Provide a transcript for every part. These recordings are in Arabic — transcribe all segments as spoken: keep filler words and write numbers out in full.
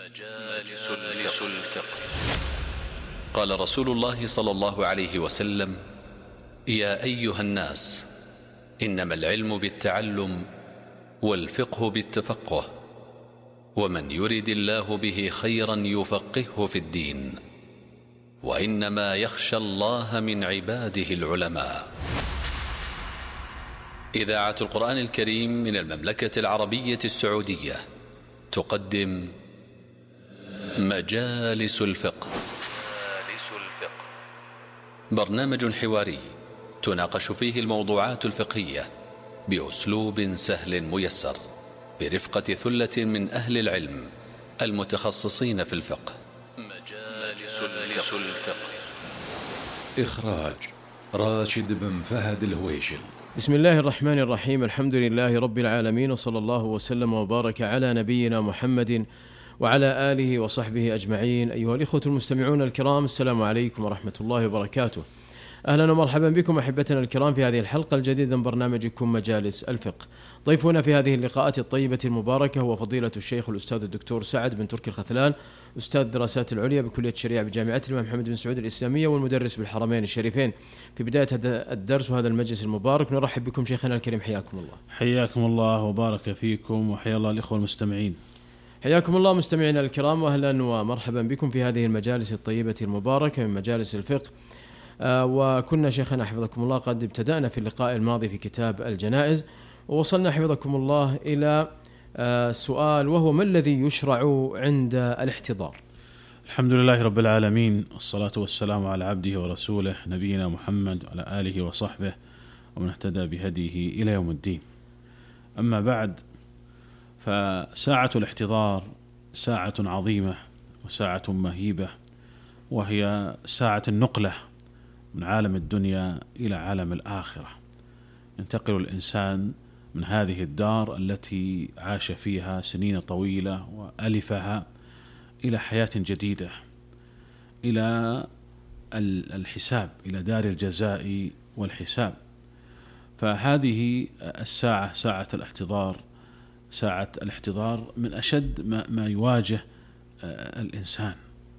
مجالس الفقه. قال رسول الله صلى الله عليه وسلم: يا أيها الناس، إنما العلم بالتعلم والفقه بالتفقه، ومن يرد الله به خيرا يفقهه في الدين، وإنما يخشى الله من عباده العلماء. إذاعة القرآن الكريم من المملكة العربية السعودية تقدم مجالس الفقه. برنامج حواري تناقش فيه الموضوعات الفقهية بأسلوب سهل ميسر، برفقة ثلة من أهل العلم المتخصصين في الفقه. مجالس الفقه. إخراج راشد بن فهد الهويشل. بسم الله الرحمن الرحيم. الحمد لله رب العالمين، وصلى الله وسلم وبارك على نبينا محمد وعلى آله وصحبه أجمعين. أيها الإخوة المستمعون الكرام، السلام عليكم ورحمة الله وبركاته. أهلا ومرحبا بكم أحبتنا الكرام في هذه الحلقة الجديدة من برنامجكم مجالس الفقه. ضيفنا في هذه اللقاءات الطيبة المباركة هو فضيلة الشيخ الأستاذ الدكتور سعد بن تركي الخثلان، أستاذ الدراسات العليا بكلية الشريعة بجامعة الإمام محمد بن سعود الإسلامية، والمدرس بالحرمين الشريفين. في بداية هذا الدرس وهذا المجلس المبارك نرحب بكم شيخنا الكريم، حياكم الله. حياكم الله وبارك فيكم، وحيا الله الإخوة المستمعين. حياكم الله مستمعينا الكرام، واهلا ومرحبا بكم في هذه المجالس الطيبة المباركة من مجالس الفقه. آه وكنا شيخنا حفظكم الله قد ابتدأنا في اللقاء الماضي في كتاب الجنائز، ووصلنا حفظكم الله إلى آه سؤال، وهو: ما الذي يشرع عند الاحتضار؟ الحمد لله رب العالمين، والصلاة والسلام على عبده ورسوله نبينا محمد وعلى آله وصحبه ومن اهتدى بهديه إلى يوم الدين. أما بعد، فساعة الاحتضار ساعة عظيمة وساعة مهيبة، وهي ساعة النقلة من عالم الدنيا إلى عالم الآخرة. ينتقل الإنسان من هذه الدار التي عاش فيها سنين طويلة وألفها إلى حياة جديدة، إلى الحساب، إلى دار الجزاء والحساب. فهذه الساعة، ساعة الاحتضار، ساعة الاحتضار من أشد ما, ما يواجه الإنسان.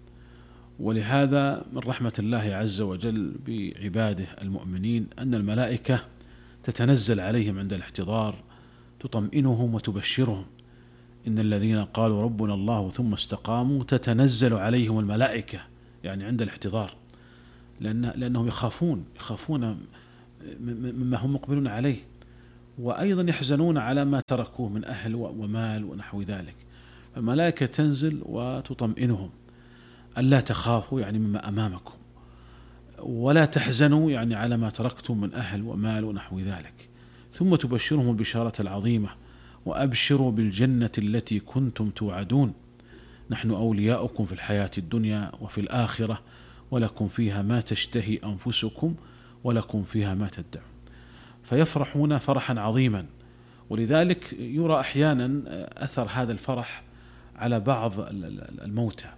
ولهذا من رحمة الله عز وجل بعباده المؤمنين أن الملائكة تتنزل عليهم عند الاحتضار، تطمئنهم وتبشرهم. إن الذين قالوا ربنا الله ثم استقاموا تتنزل عليهم الملائكة، يعني عند الاحتضار، لأن لأنهم يخافون يخافون مما هم مقبلون عليه، وأيضا يحزنون على ما تركوه من أهل ومال ونحو ذلك. فالملائكة تنزل وتطمئنهم ألا تخافوا، يعني مما أمامكم، ولا تحزنوا، يعني على ما تركتم من أهل ومال ونحو ذلك. ثم تبشرهم البشارة العظيمة: وأبشروا بالجنة التي كنتم توعدون، نحن أولياؤكم في الحياة الدنيا وفي الآخرة، ولكم فيها ما تشتهي أنفسكم ولكم فيها ما تدعون. فيفرحون فرحا عظيما. ولذلك يرى أحيانا أثر هذا الفرح على بعض الموتى،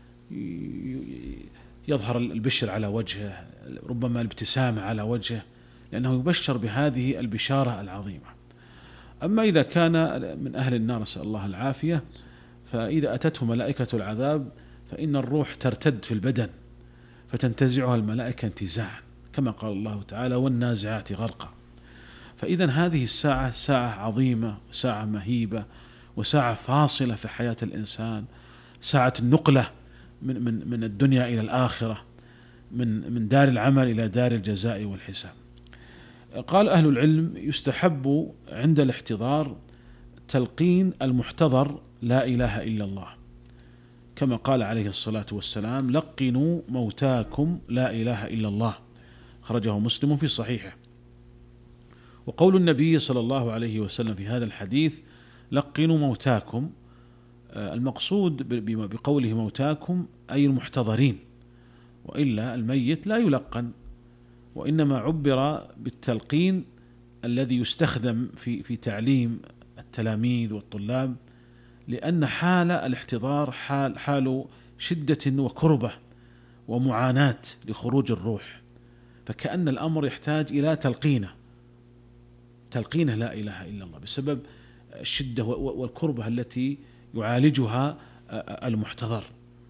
يظهر البشر على وجهه، ربما الابتسامة على وجهه، لأنه يبشر بهذه البشارة العظيمة. أما إذا كان من أهل النار، نسأل الله العافية، فإذا أتته ملائكة العذاب فإن الروح ترتد في البدن فتنتزعها الملائكة انتزاعا، كما قال الله تعالى: والنازعات غرقا. فإذا هذه الساعة ساعة عظيمة وساعة مهيبة وساعة فاصلة في حياة الإنسان، ساعة النقلة من من من الدنيا إلى الآخرة، من من دار العمل إلى دار الجزاء والحساب. قال أهل العلم: يستحب عند الاحتضار تلقين المحتضر لا إله إلا الله، كما قال عليه الصلاة والسلام: لقنوا موتاكم لا إله إلا الله، خرجه مسلم في صحيحه. وقول النبي صلى الله عليه وسلم في هذا الحديث: لقنوا موتاكم، المقصود بقوله موتاكم أي المحتضرين، وإلا الميت لا يلقن، وإنما عبر بالتلقين الذي يستخدم في في تعليم التلاميذ والطلاب، لأن حال الاحتضار حال حال شدة وكربة ومعاناة لخروج الروح، فكأن الأمر يحتاج إلى تلقينه تلقينه لا إله إلا الله، بسبب الشدة والكربة التي يعالجها المحتضر.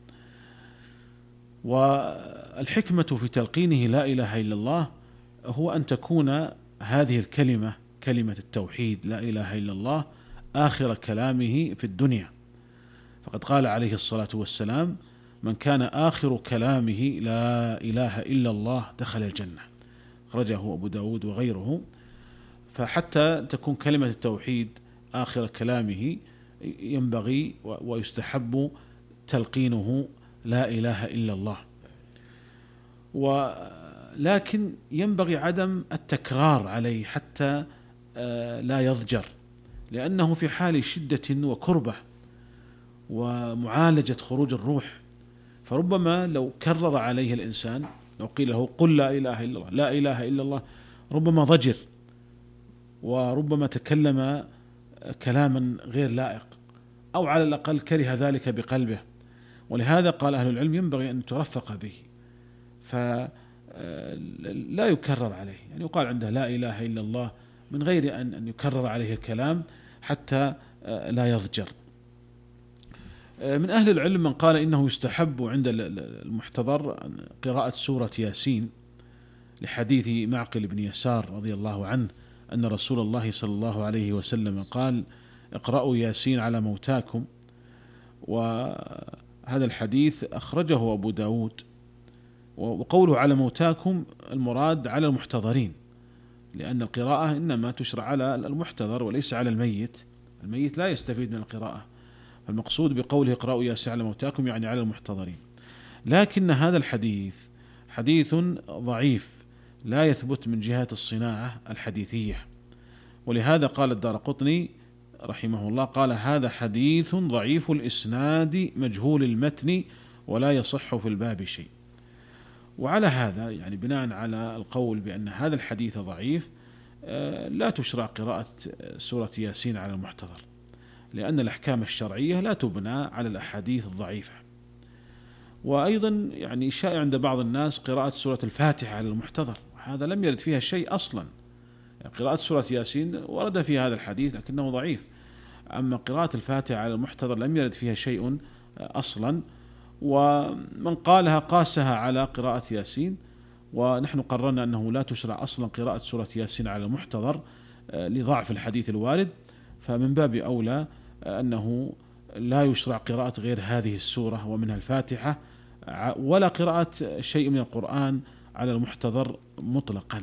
والحكمة في تلقينه لا إله إلا الله هو أن تكون هذه الكلمة، كلمة التوحيد لا إله إلا الله، آخر كلامه في الدنيا. فقد قال عليه الصلاة والسلام: من كان آخر كلامه لا إله إلا الله دخل الجنة، أخرجه أبو داود وغيره. فحتى تكون كلمة التوحيد آخر كلامه ينبغي ويستحب تلقينه لا إله إلا الله. ولكن ينبغي عدم التكرار عليه حتى لا يضجر، لأنه في حال شدة وكربة ومعالجة خروج الروح، فربما لو كرر عليه الإنسان، لو قيل له قل لا إله إلا الله لا إله إلا الله، ربما ضجر وربما تكلم كلاما غير لائق، أو على الأقل كره ذلك بقلبه. ولهذا قال أهل العلم ينبغي أن ترفق به، فلا يكرر عليه، يعني يقال عنده لا إله إلا الله من غير أن يكرر عليه الكلام حتى لا يضجر. من أهل العلم من قال إنه يستحب عند المحتضر قراءة سورة ياسين، لحديث معقل بن يسار رضي الله عنه أن رسول الله صلى الله عليه وسلم قال: اقرأوا ياسين على موتاكم. وهذا الحديث أخرجه أبو داود. وقوله على موتاكم المراد على المحتضرين، لأن القراءة إنما تشرع على المحتضر وليس على الميت، الميت لا يستفيد من القراءة، فالمقصود بقوله اقرأوا ياسين على موتاكم يعني على المحتضرين. لكن هذا الحديث حديث ضعيف لا يثبت من جهة الصناعة الحديثية، ولهذا قال الدارقطني رحمه الله قال: هذا حديث ضعيف الإسناد مجهول المتن ولا يصح في الباب شيء. وعلى هذا يعني بناء على القول بأن هذا الحديث ضعيف لا تشرع قراءة سورة ياسين على المحتضر، لأن الأحكام الشرعية لا تبنى على الأحاديث الضعيفة. وأيضا يعني شائع عند بعض الناس قراءة سورة الفاتحة على المحتضر، وهذا لم يرد فيها شيء أصلا. يعني قراءة سورة ياسين ورد في هذا الحديث لكنه ضعيف، أما قراءة الفاتحة على المحتضر لم يرد فيها شيء أصلا. ومن قالها قاسها على قراءة ياسين، ونحن قررنا أنه لا تشرع أصلا قراءة سورة ياسين على المحتضر لضعف الحديث الوارد، فمن باب أولى أنه لا يشرع قراءة غير هذه السورة ومنها الفاتحة، ولا قراءة شيء من القرآن على المحتضر مطلقا.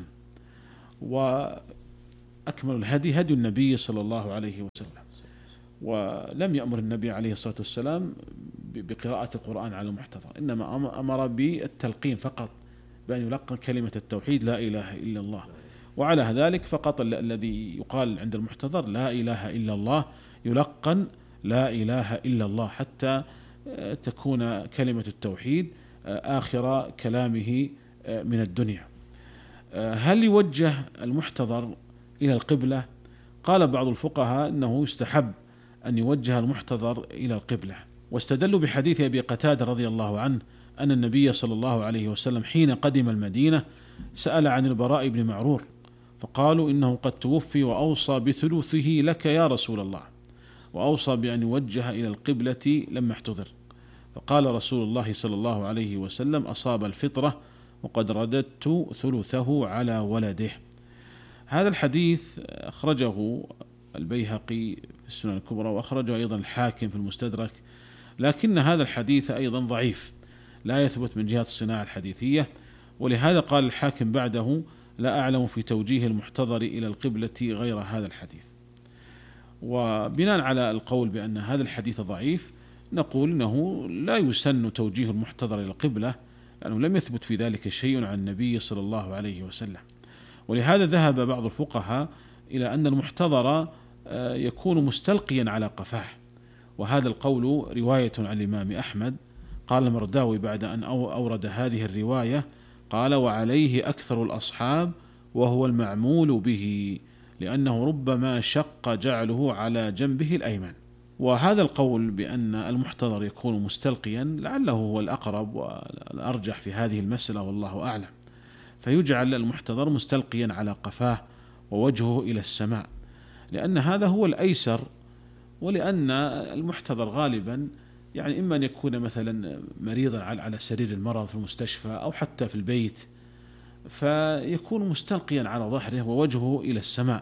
وأكمل الهدي هدي النبي صلى الله عليه وسلم، ولم يأمر النبي عليه الصلاة والسلام بقراءة القرآن على المحتضر، إنما أمر بالتلقين فقط، بأن يلقن كلمة التوحيد لا إله إلا الله. وعلى ذلك فقط الذي يقال عند المحتضر لا إله إلا الله يلقن لا إله إلا الله حتى تكون كلمة التوحيد آخر كلامه من الدنيا. هل يوجه المحتضر إلى القبلة؟ قال بعض الفقهاء أنه يستحب أن يوجه المحتضر إلى القبلة، واستدلوا بحديث أبي قتادة رضي الله عنه أن النبي صلى الله عليه وسلم حين قدم المدينة سأل عن البراء بن معرور، فقالوا إنه قد توفي وأوصى بثلثه لك يا رسول الله، وأوصى بأن يوجه إلى القبلة لما احتضر. فقال رسول الله صلى الله عليه وسلم: أصاب الفطرة وقد رددت ثلثه على ولده. هذا الحديث أخرجه البيهقي في السنن الكبرى، وأخرجه أيضا الحاكم في المستدرك، لكن هذا الحديث أيضا ضعيف لا يثبت من جهة الصناعة الحديثية. ولهذا قال الحاكم بعده: لا أعلم في توجيه المحتضر إلى القبلة غير هذا الحديث. وبناء على القول بأن هذا الحديث ضعيف نقول إنه لا يسن توجيه المحتضر إلى القبلة، لأنه لم يثبت في ذلك شيء عن النبي صلى الله عليه وسلم. ولهذا ذهب بعض الفقهاء إلى أن المحتضر يكون مستلقيا على قفاه، وهذا القول رواية عن الإمام أحمد. قال المرداوي بعد أن أورد هذه الرواية قال: وعليه أكثر الأصحاب وهو المعمول به، لأنه ربما شق جعله على جنبه الأيمن. وهذا القول بأن المحتضر يكون مستلقيا لعله هو الأقرب والأرجح في هذه المسألة، والله أعلم. فيجعل المحتضر مستلقيا على قفاه ووجهه إلى السماء، لأن هذا هو الأيسر، ولأن المحتضر غالبا يعني إما أن يكون مثلا مريضا على سرير المرض في المستشفى أو حتى في البيت، فيكون مستلقيا على ظهره ووجهه إلى السماء،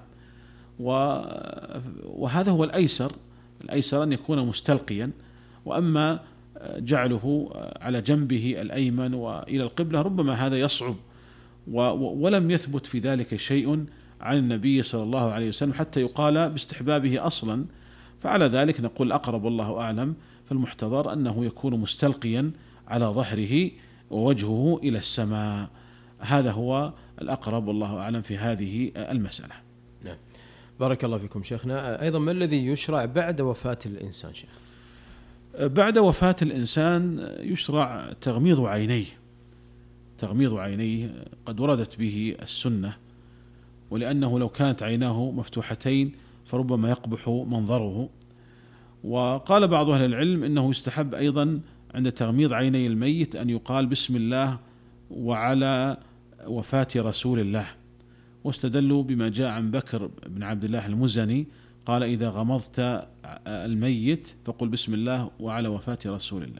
وهذا هو الأيسر. الأيسر أن يكون مستلقيا، وأما جعله على جنبه الأيمن وإلى القبلة ربما هذا يصعب، ولم يثبت في ذلك شيء عن النبي صلى الله عليه وسلم حتى يقال باستحبابه أصلا. فعلى ذلك نقول أقرب والله أعلم، فالمحتضر أنه يكون مستلقيا على ظهره ووجهه إلى السماء، هذا هو الأقرب والله أعلم في هذه المسألة. نعم، بارك الله فيكم شيخنا. أيضا ما الذي يشرع بعد وفاة الإنسان شيخ؟ بعد وفاة الإنسان يشرع تغميض عينيه، تغميض عينيه قد وردت به السنة، ولأنه لو كانت عيناه مفتوحتين فربما يقبح منظره. وقال بعض أهل العلم إنه يستحب أيضا عند تغميض عيني الميت أن يقال بسم الله وعلى وفاة رسول الله، واستدلوا بما جاء عن بكر بن عبد الله المزني قال إذا غمضت الميت فقل بسم الله وعلى وفاة رسول الله.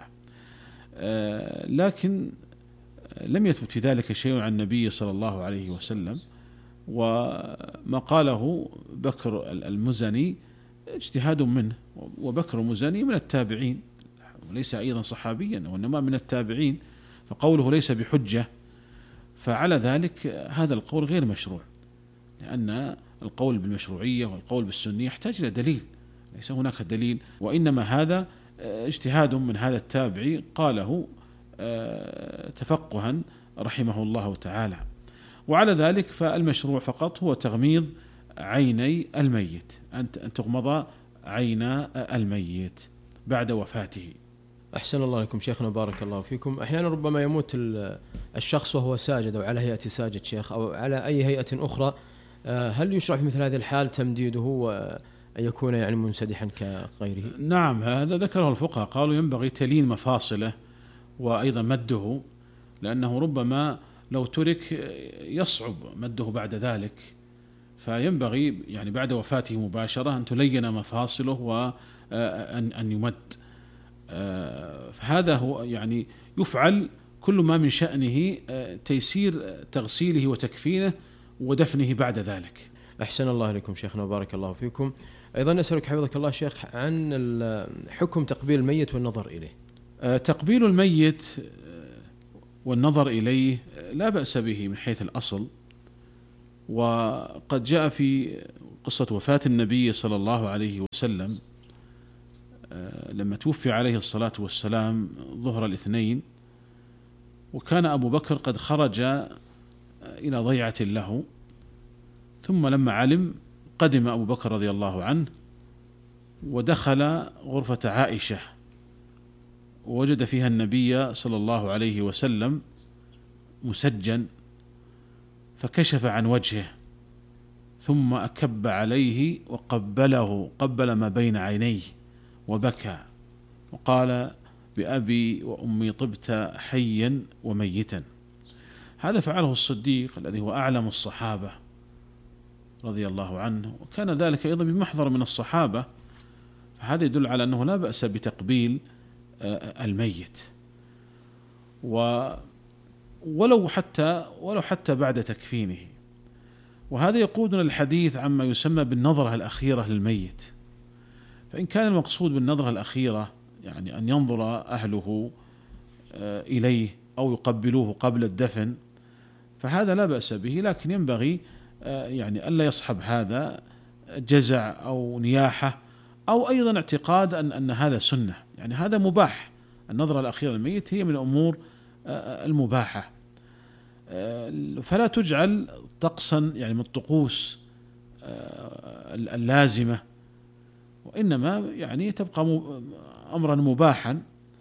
لكن لم يثبت في ذلك شيء عن النبي صلى الله عليه وسلم، وما قاله بكر المزني اجتهاد منه، وبكر المزني من التابعين وليس أيضا صحابيا وإنما من التابعين، فقوله ليس بحجة. فعلى ذلك هذا القول غير مشروع، لأن القول بالمشروعية والقول بالسنية يحتاج إلى دليل، ليس هناك دليل، وإنما هذا اجتهاد من هذا التابعي قاله تفقها رحمه الله تعالى. وعلى ذلك فالمشروع فقط هو تغميض عيني الميت، أن تغمض عين الميت بعد وفاته. أحسن الله لكم شيخنا، بارك الله فيكم. أحيانا ربما يموت الشخص وهو ساجد أو على هيئة ساجد شيخ أو على أي هيئة أخرى، هل يشرع في مثل هذه الحال تمديده وأن يكون يعني منسدحا كغيره؟ نعم، هذا ذكره الفقهاء، قالوا ينبغي تلين مفاصله وأيضا مده، لأنه ربما لو ترك يصعب مده بعد ذلك، فينبغي يعني بعد وفاته مباشرة أن تلين مفاصله وأن أن يمد. فهذا هو يعني يفعل كل ما من شأنه تيسير تغسيله وتكفينه ودفنه بعد ذلك. أحسن الله لكم شيخنا وبارك الله فيكم. أيضا نسألك حفظك الله شيخ عن حكم تقبيل الميت والنظر إليه. تقبيل الميت والنظر إليه لا بأس به من حيث الأصل، وقد جاء في قصة وفاة النبي صلى الله عليه وسلم لما توفي عليه الصلاة والسلام ظهر الاثنين، وكان أبو بكر قد خرج إلى ضيعة له، ثم لما علم قدم أبو بكر رضي الله عنه ودخل غرفة عائشة ووجد فيها النبي صلى الله عليه وسلم مسجن، فكشف عن وجهه ثم أكب عليه وقبله، قبل ما بين عينيه وبكى وقال بأبي وأمي طبت حيا وميتا. هذا فعله الصديق الذي هو أعلم الصحابة رضي الله عنه، وكان ذلك أيضا بمحضر من الصحابة، فهذا يدل على أنه لا بأس بتقبيل الميت، ولو حتى ولو حتى بعد تكفينه. وهذا يقودنا الحديث عما يسمى بالنظرة الأخيرة للميت. فإن كان المقصود بالنظرة الأخيرة يعني أن ينظر أهله إليه أو يقبلوه قبل الدفن فهذا لا بأس به، لكن ينبغي يعني ألا يصحب هذا جزع أو نياحة أو أيضا اعتقاد أن أن هذا سنة، يعني هذا مباح. النظرة الأخيرة للميت هي من الأمور المباحة، فلا تجعل طقسا يعني من الطقوس اللازمة، وإنما يعني تبقى أمرا مباحا.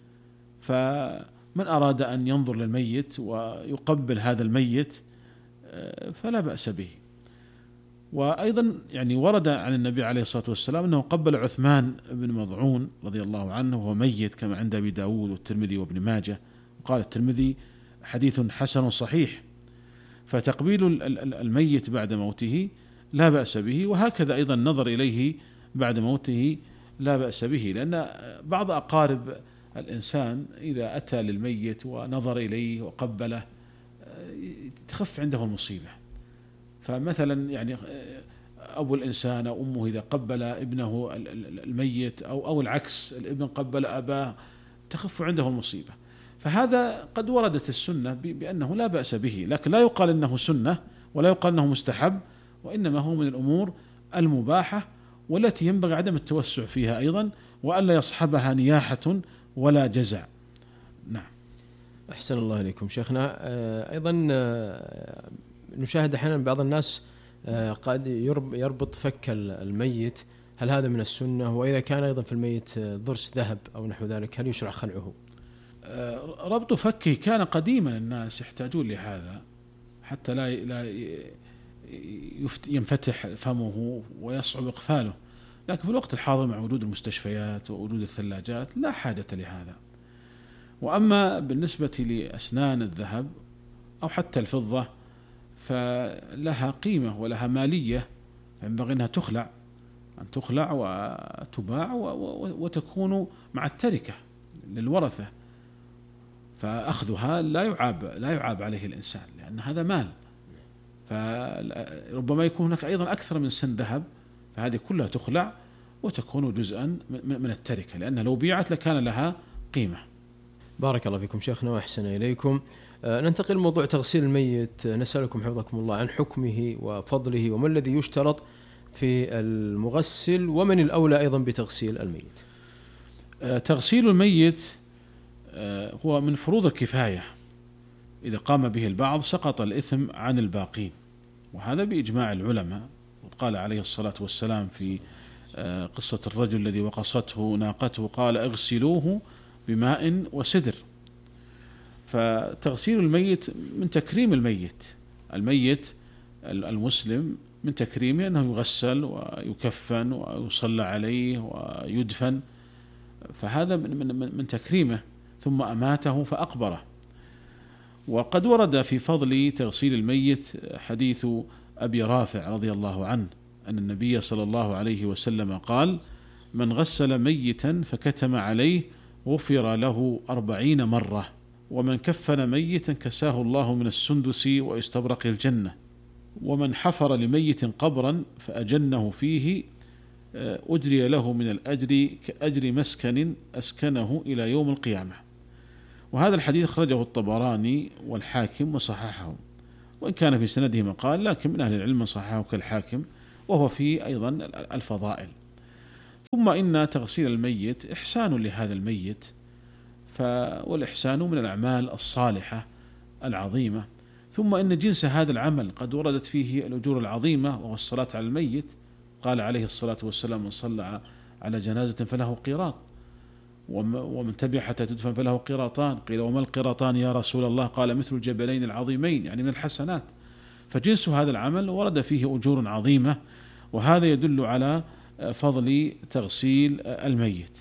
فمن أراد أن ينظر للميت ويقبل هذا الميت فلا بأس به. وأيضا يعني ورد عن النبي عليه الصلاة والسلام أنه قبل عثمان بن مضعون رضي الله عنه وهو ميت كما عند أبي داود والترمذي وابن ماجه، وقال الترمذي حديث حسن صحيح. فتقبيل الميت بعد موته لا بأس به، وهكذا أيضا النظر إليه بعد موته لا بأس به، لأن بعض أقارب الإنسان إذا أتى للميت ونظر إليه وقبله تخف عنده المصيبة. فمثلا يعني أبو الإنسان أو أمه إذا قبل ابنه الميت أو أو العكس، الابن قبل أباه تخف عنده المصيبة. فهذا قد وردت السنة بأنه لا بأس به، لكن لا يقال أنه سنة ولا يقال أنه مستحب، وإنما هو من الأمور المباحة والتي ينبغي عدم التوسع فيها أيضا، وألا يصحبها نياحة ولا جزع. نعم. أحسن الله إليكم شيخنا. أيضا نشاهد أحيانا بعض الناس قد يربط فك الميت، هل هذا من السنة؟ وإذا كان أيضا في الميت ضرس ذهب أو نحو ذلك هل يشرع خلعه؟ ربط فكه كان قديما الناس يحتاجون لهذا حتى لا لا ينفتح فمه ويصعب إقفاله، لكن في الوقت الحاضر مع وجود المستشفيات ووجود الثلاجات لا حاجة لهذا. وأما بالنسبة لأسنان الذهب أو حتى الفضة فلها قيمة ولها مالية، فينبغي أنها تخلع أن تخلع وتباع وتكون مع التركة للورثة، فأخذها لا يعاب لا يعاب عليه الإنسان لأن هذا مال. فربما يكون هناك أيضا أكثر من سن ذهب، فهذه كلها تخلع وتكون جزءا من التركة، لأنها لو بيعت لكان لها قيمة. بارك الله فيكم شيخنا وأحسن إليكم. ننتقل لموضوع تغسيل الميت، نسألكم حفظكم الله عن حكمه وفضله وما الذي يشترط في المغسل ومن الأولى أيضا بتغسيل الميت. تغسيل الميت هو من فروض الكفاية، إذا قام به البعض سقط الإثم عن الباقين، وهذا بإجماع العلماء. وقال عليه الصلاة والسلام في قصة الرجل الذي وقصته ناقته قال اغسلوه بماء وسدر. فتغسيل الميت من تكريم الميت، الميت المسلم من تكريمه أنه يغسل ويكفن ويصلى عليه ويدفن، فهذا من, من, من تكريمه. ثم أماته فأقبره. وقد ورد في فضل تغسيل الميت حديث أبي رافع رضي الله عنه أن النبي صلى الله عليه وسلم قال: من غسل ميتا فكتم عليه غفر له أربعين مرة، ومن كفن ميتا كساه الله من السندس واستبرق الجنة، ومن حفر لميت قبرا فأجنه فيه أجري له من الأجر كأجر مسكن أسكنه إلى يوم القيامة. وهذا الحديث خرجه الطبراني والحاكم وصححه، وإن كان في سنده مقال، لكن من أهل العلم صححه كالحاكم، وهو في أيضا الفضائل. ثم إن تغسيل الميت إحسان لهذا الميت، والإحسان من الأعمال الصالحة العظيمة. ثم إن جنس هذا العمل قد وردت فيه الأجور العظيمة، وهو الصلاة على الميت. قال عليه الصلاة والسلام: من صلى على جنازة فله قيراط، ومن تبع حتى تدفن فله قيراطان. قيل: وما القيراطان يا رسول الله؟ قال: مثل الجبلين العظيمين، يعني من الحسنات. فجنس هذا العمل ورد فيه أجور عظيمة، وهذا يدل على فضل تغسيل الميت.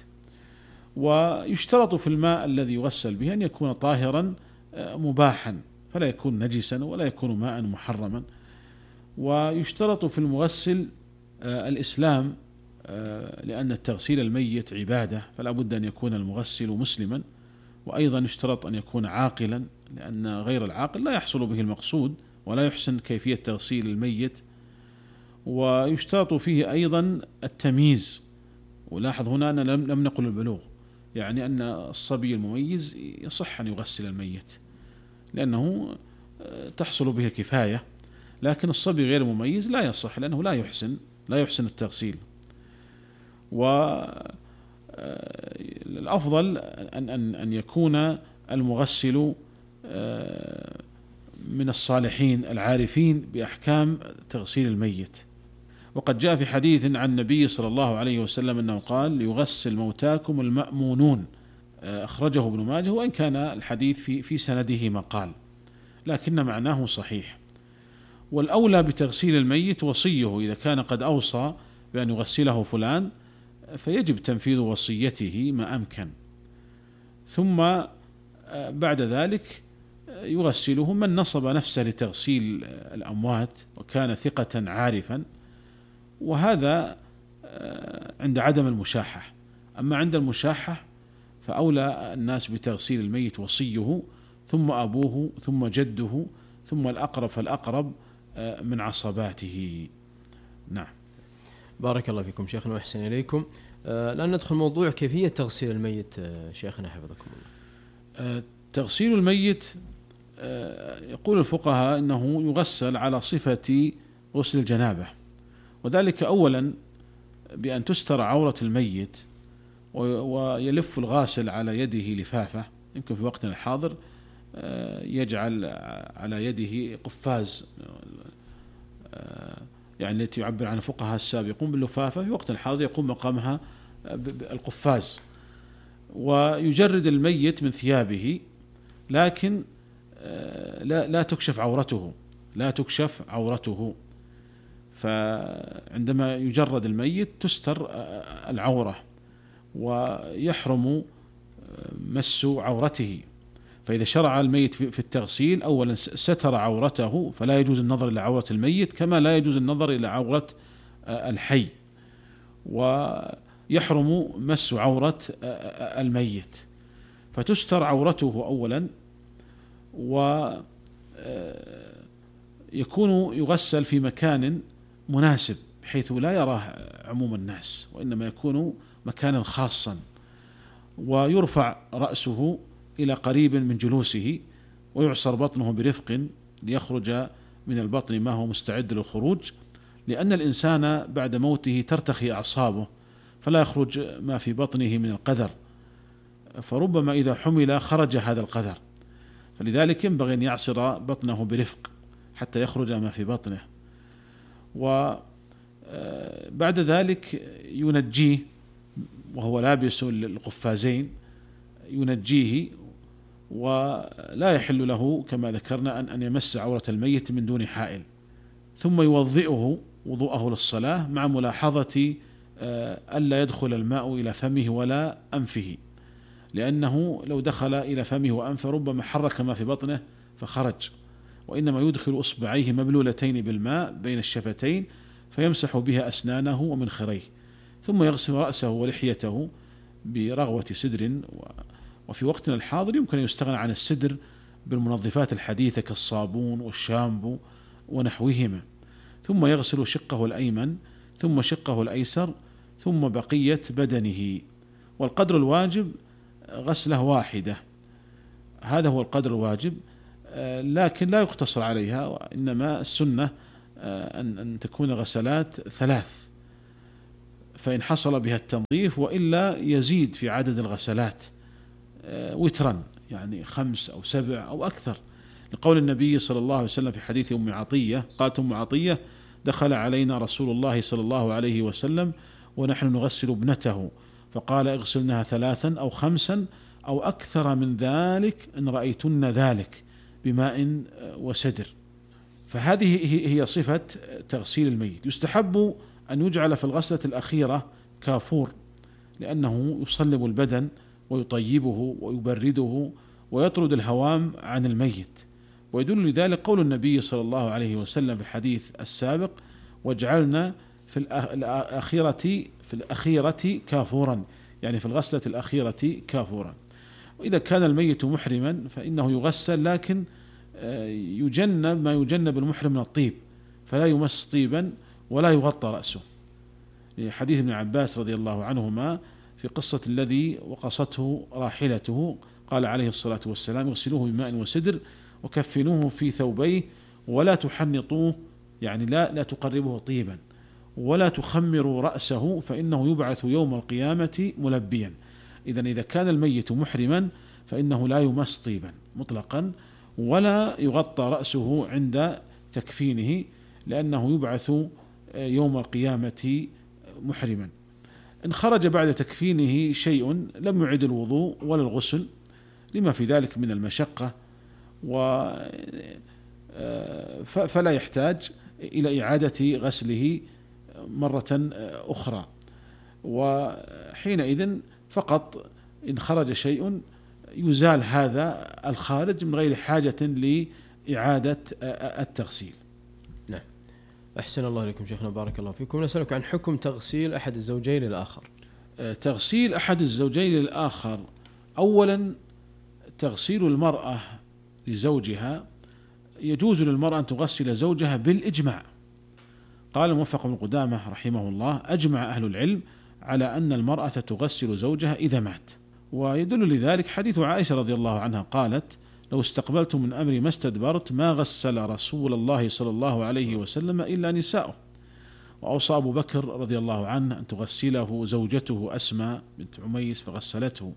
ويشترط في الماء الذي يغسل به أن يكون طاهرا مباحا، فلا يكون نجسا ولا يكون ماء محرما. ويشترط في المغسل الإسلام، لأن التغسيل الميت عبادة، فلا بد أن يكون المغسل مسلما. وأيضا يشترط أن يكون عاقلا، لأن غير العاقل لا يحصل به المقصود ولا يحسن كيفية تغسيل الميت. ويشترط فيه أيضا التمييز. ولاحظ هنا أن لم نقل البلوغ، يعني أن الصبي المميز يصح أن يغسل الميت لأنه تحصل به الكفاية، لكن الصبي غير المميز لا يصح لأنه لا يحسن لا يحسن التغسيل. والأفضل أن أن أن يكون المغسل من الصالحين العارفين بأحكام تغسيل الميت. وقد جاء في حديث عن النبي صلى الله عليه وسلم أنه قال: ليغسل موتاكم المأمونون، أخرجه ابن ماجه، وإن كان الحديث في في سنده مقال، لكن معناه صحيح. والأولى بتغسيل الميت وصيه، إذا كان قد أوصى بأن يغسله فلان فيجب تنفيذ وصيته ما أمكن. ثم بعد ذلك يغسله من نصب نفسه لتغسيل الأموات وكان ثقة عارفا، وهذا عند عدم المشاحة. أما عند المشاحة فأولى الناس بتغسيل الميت وصيه، ثم أبوه، ثم جده، ثم الأقرب فالأقرب من عصباته. نعم. بارك الله فيكم شيخنا وأحسن إليكم. الآن ندخل موضوع كيفية تغسيل الميت شيخنا حفظكم الله. تغسيل الميت يقول الفقهاء أنه يغسل على صفة غسل الجنابة، وذلك أولا بأن تستر عورة الميت، ويلف الغاسل على يده لفافة، يمكن في وقتنا الحاضر يجعل على يده قفاز، يعني التي يعبر عن الفقهاء السابقون باللفافة، في وقتنا الحاضر يقوم مقامها القفاز، ويجرد الميت من ثيابه، لكن لا لا تكشف عورته لا تكشف عورته فعندما يجرد الميت تستر العورة ويحرم مس عورته. فإذا شرع الميت في التغسيل أولا ستر عورته، فلا يجوز النظر إلى عورة الميت كما لا يجوز النظر إلى عورة الحي، ويحرم مس عورة الميت، فتستر عورته أولا، ويكون يغسل في مكان مناسب بحيث لا يراه عموم الناس، وإنما يكون مكانا خاصا، ويرفع رأسه إلى قريب من جلوسه، ويعصر بطنه برفق ليخرج من البطن ما هو مستعد للخروج، لأن الإنسان بعد موته ترتخي أعصابه فلا يخرج ما في بطنه من القذر، فربما إذا حمل خرج هذا القذر، فلذلك ينبغي أن يعصر بطنه برفق حتى يخرج ما في بطنه. وبعد ذلك ينجيه وهو لابس القفازين، ينجيه، ولا يحل له كما ذكرنا أن يمس عورة الميت من دون حائل، ثم يوضئه وضوءه للصلاة مع ملاحظة ألا يدخل الماء إلى فمه ولا أنفه، لأنه لو دخل إلى فمه وأنفه ربما حرك ما في بطنه فخرج، وإنما يدخل أصبعيه مبلولتين بالماء بين الشفتين فيمسح بها أسنانه ومنخريه، ثم يغسل رأسه ولحيته برغوة سدر. وفي وقتنا الحاضر يمكن أن يستغنى عن السدر بالمنظفات الحديثة كالصابون والشامبو ونحوهما، ثم يغسل شقه الأيمن ثم شقه الأيسر ثم بقية بدنه، والقدر الواجب غسله واحدة، هذا هو القدر الواجب، لكن لا يقتصر عليها، وإنما السنة أن تكون غسلات ثلاث، فإن حصل بها التنظيف، وإلا يزيد في عدد الغسلات وترا، يعني خمس أو سبع أو أكثر، لقول النبي صلى الله عليه وسلم في حديث أم عطية، قالت أم عطية: دخل علينا رسول الله صلى الله عليه وسلم ونحن نغسل ابنته، فقال: اغسلنها ثلاثا أو خمسا أو أكثر من ذلك إن رأيتن ذلك بماء وسدر. فهذه هي صفة تغسيل الميت. يستحب أن يجعل في الغسلة الأخيرة كافور، لأنه يصلب البدن ويطيبه ويبرده ويطرد الهوام عن الميت، ويدل لذلك قول النبي صلى الله عليه وسلم في الحديث السابق: واجعلنا في الأخيرة في الأخيرة كافورا، يعني في الغسلة الأخيرة كافورا. وإذا كان الميت محرما فإنه يغسل، لكن يجنب ما يجنب المحرم من الطيب، فلا يمس طيبا ولا يغطى رأسه، لحديث ابن عباس رضي الله عنهما في قصة الذي وقصته راحلته، قال عليه الصلاة والسلام: اغسلوه بماء وسدر وكفنوه في ثوبيه ولا تحنطوه، يعني لا لا تقربه طيبا، ولا تخمروا رأسه فإنه يبعث يوم القيامة ملبيا. إذن إذا كان الميت محرما فإنه لا يمس طيبا مطلقا، ولا يغطى رأسه عند تكفينه، لأنه يبعث يوم القيامة محرما. إن خرج بعد تكفينه شيء لم يعد الوضوء ولا الغسل لما في ذلك من المشقة، فلا يحتاج إلى إعادة غسله مرة أخرى، وحينئذ فقط إن خرج شيء يزال هذا الخارج من غير حاجة لإعادة التغسيل. نعم، أحسن الله إليكم شيخنا، بارك الله فيكم. نسألك عن حكم تغسيل أحد الزوجين للآخر. تغسيل أحد الزوجين للآخر أولا تغسيل المرأة لزوجها، يجوز للمرأة أن تغسل زوجها بالإجماع. قال الموفق بن قدامة رحمه الله: أجمع أهل العلم على أن المرأة تغسل زوجها إذا مات. ويدل لذلك حديث عائشة رضي الله عنها قالت: لو استقبلت من أمري ما استدبرت ما غسل رسول الله صلى الله عليه وسلم إلا نساؤه. وأوصى أبو بكر رضي الله عنه أن تغسله زوجته أسماء بنت عميس فغسلته.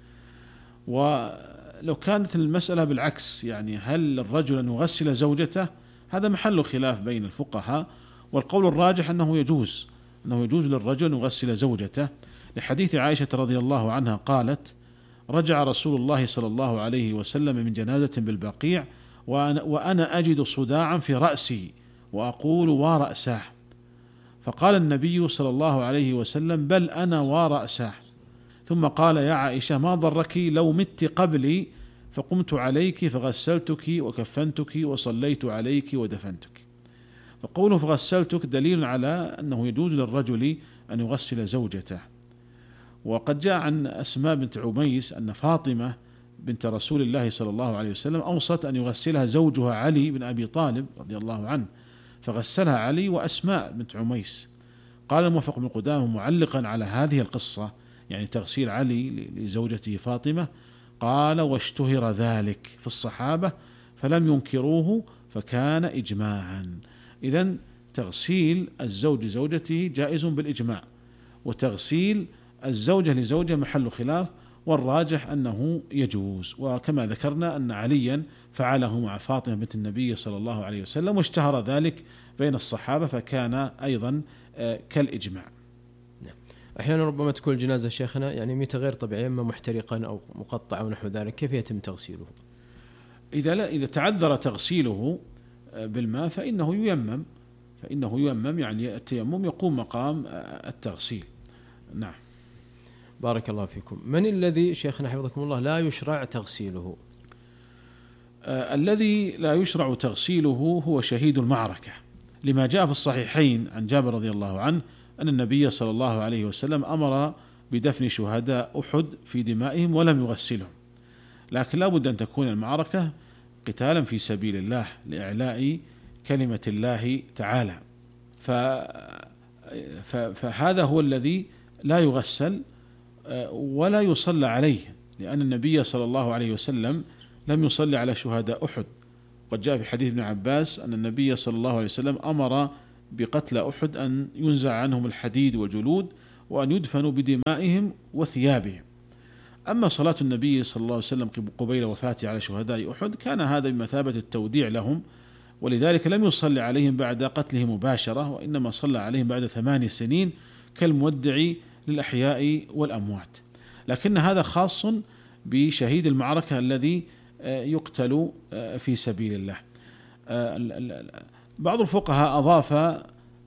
ولو كانت المسألة بالعكس، يعني هل الرجل أن يغسل زوجته، هذا محل خلاف بين الفقهاء، والقول الراجح أنه يجوز أنه يجوز للرجل أن يغسل زوجته، لحديث عائشة رضي الله عنها قالت: رجع رسول الله صلى الله عليه وسلم من جنازة بالبقيع وأنا, وأنا أجد صداعا في رأسي وأقول ورأساه، فقال النبي صلى الله عليه وسلم: بل أنا ورأساه. ثم قال: يا عائشة ما ضرك لو مت قبلي فقمت عليك فغسلتك وكفنتك وصليت عليك ودفنتك. فقوله فغسلتك دليل على أنه يجوز للرجل أن يغسل زوجته. وقد جاء عن أسماء بنت عميس أن فاطمة بنت رسول الله صلى الله عليه وسلم أوصت أن يغسلها زوجها علي بن أبي طالب رضي الله عنه، فغسلها علي وأسماء بنت عميس. قال الموفق بن قدامة معلقا على هذه القصة، يعني تغسيل علي لزوجته فاطمة، قال: واشتهر ذلك في الصحابة فلم ينكروه فكان إجماعا. إذن تغسيل الزوج زوجته جائز بالإجماع، وتغسيل الزوجة لزوجها محل خلاف، والراجح أنه يجوز. وكما ذكرنا أن عليا فعله مع فاطمة بنت النبي صلى الله عليه وسلم، واشتهر ذلك بين الصحابة فكان أيضا كالإجماع. أحيانا ربما تكون الجنازة شيخنا يعني ميتة غير طبيعية، إما محترقا أو مقطع أو نحو ذلك، كيف يتم تغسيله؟ إذا لا إذا تعذر تغسيله بالماء فإنه ييمم فإنه ييمم يعني التيمم يقوم مقام التغسيل. نعم. بارك الله فيكم. من الذي شيخنا حفظكم الله لا يشرع تغسيله؟ آه الذي لا يشرع تغسيله هو شهيد المعركة، لما جاء في الصحيحين عن جابر رضي الله عنه أن النبي صلى الله عليه وسلم أمر بدفن شهداء أحد في دمائهم ولم يغسلهم، لكن لا بد أن تكون المعركة قتالا في سبيل الله لإعلاء كلمة الله تعالى، فهذا هو الذي لا يغسل ولا يصلى عليه، لأن النبي صلى الله عليه وسلم لم يصلي على شهداء أحد. قد جاء في حديث ابن عباس أن النبي صلى الله عليه وسلم أمر بقتل أحد أن ينزع عنهم الحديد والجلود وأن يدفنوا بدمائهم وثيابهم. أما صلاة النبي صلى الله عليه وسلم قبيل وفاته على شهداء أحد كان هذا بمثابة التوديع لهم، ولذلك لم يصلي عليهم بعد قتلهم مباشرة، وإنما صلى عليهم بعد ثمان سنين كالمودع للأحياء والأموات. لكن هذا خاص بشهيد المعركة الذي يقتل في سبيل الله. بعض الفقهاء أضاف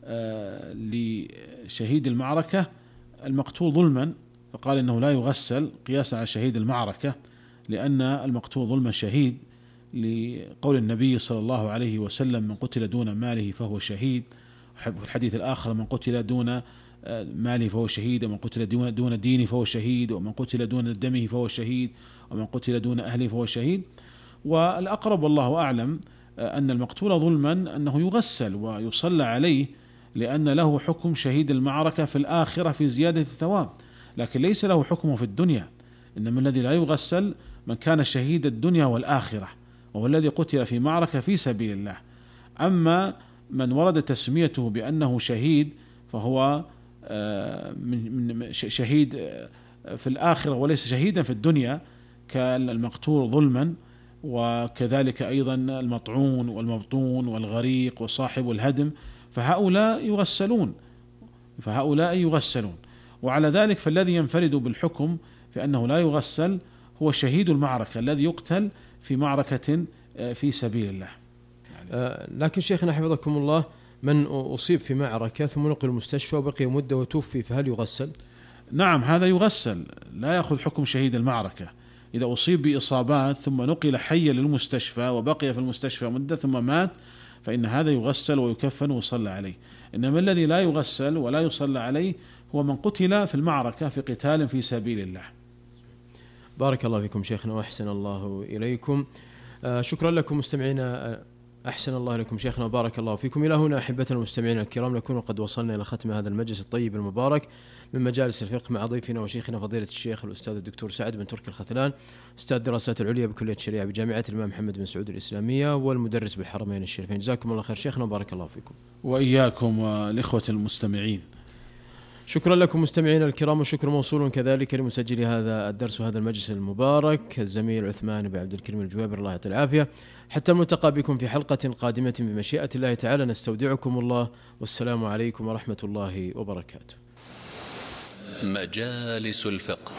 لشهيد المعركة المقتول ظلما، فقال إنه لا يغسل قياسا على شهيد المعركة، لأن المقتول ظلما شهيد، لقول النبي صلى الله عليه وسلم: من قتل دون ماله فهو شهيد. في الحديث الآخر: من قتل دون ماله فهو شهيد، ومن قتل دون دينه فهو شهيد، ومن قتل دون دمه فهو شهيد، ومن قتل دون أهله فهو شهيد. والأقرب والله أعلم أن المقتول ظلما أنه يغسل ويصلى عليه، لأن له حكم شهيد المعركة في الآخرة في زيادة الثواب، لكن ليس له حكمه في الدنيا. إنما الذي لا يغسل من كان شهيد الدنيا والآخرة، وهو الذي قتل في معركة في سبيل الله. أما من ورد تسميته بأنه شهيد فهو من شهيد في الآخرة وليس شهيدا في الدنيا، كالمقتول ظلما، وكذلك أيضا المطعون والمبطون والغريق وصاحب الهدم، فهؤلاء يغسلون فهؤلاء يغسلون وعلى ذلك فالذي ينفرد بالحكم في أنه لا يغسل هو شهيد المعركة الذي يقتل في معركة في سبيل الله. آه لكن شيخنا حفظكم الله، من أصيب في معركة ثم نقل المستشفى وبقي مدة وتوفي فهل يغسل؟ نعم، هذا يغسل، لا يأخذ حكم شهيد المعركة. إذا أصيب بإصابات ثم نقل حيا للمستشفى وبقي في المستشفى مدة ثم مات، فإن هذا يغسل ويكفن ويصلى عليه. إنما الذي لا يغسل ولا يصلى عليه هو من قتل في المعركة في قتال في سبيل الله. بارك الله فيكم شيخنا وأحسن الله إليكم. آه شكرا لكم مستمعينا، أحسن الله إليكم شيخنا وبارك الله فيكم. إلى هنا أحبتنا المستمعين الكرام نكون قد وصلنا إلى ختم هذا المجلس الطيب المبارك من مجالس الفقه مع ضيفنا وشيخنا فضيلة الشيخ الأستاذ الدكتور سعد بن تركي الختلان، أستاذ الدراسات العليا بكلية الشريعة بجامعة الإمام محمد بن سعود الإسلامية والمدرس بالحرمين الشريفين. جزاكم الله خير شيخنا وبارك الله فيكم. وإياكم والإخوة المستمعين. شكرا لكم مستمعينا الكرام، وشكر موصول كذلك لمسجل هذا الدرس وهذا المجلس المبارك الزميل عثمان بن عبد الكريم الجوابر، الله يعطيه العافية. حتى الملتقى بكم في حلقة قادمة بمشيئة الله تعالى، نستودعكم الله والسلام عليكم ورحمة الله وبركاته. مجالس الفقه،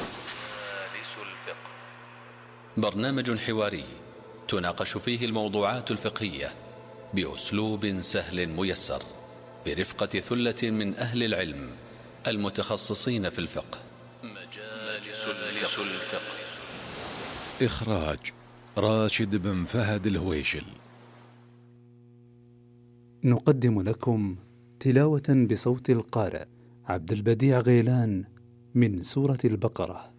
برنامج حواري تناقش فيه الموضوعات الفقهية بأسلوب سهل ميسر برفقة ثلة من أهل العلم المتخصصين في الفقه. مجالس الفقه، إخراج راشد بن فهد الهويشل. نقدم لكم تلاوة بصوت القارئ عبد البديع غيلان من سورة البقرة.